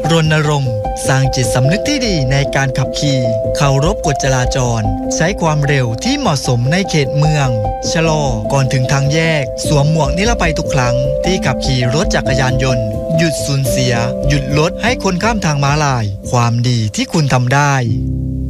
รณรงค์สร้างจิตสำนึกที่ดีในการขับขี่เคารพกฎจราจรใช้ความเร็วที่เหมาะสมในเขตเมืองชะลอก่อนถึงทางแยกสวมหมวกนิรภัยทุกครั้งที่ขับขี่รถจักรยานยนต์หยุดสูญเสียหยุดรถให้คนข้ามทางม้าลายความดีที่คุณทำได้